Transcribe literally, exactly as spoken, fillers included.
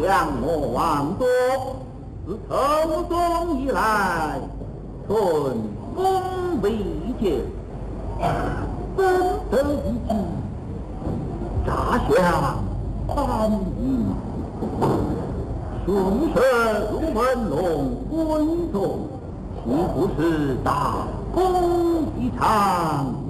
将莫忘作，自成宗以来，春风未绝，本得一计，诈降叛逆，凶蛇入文龙滚中，岂不是大功一场？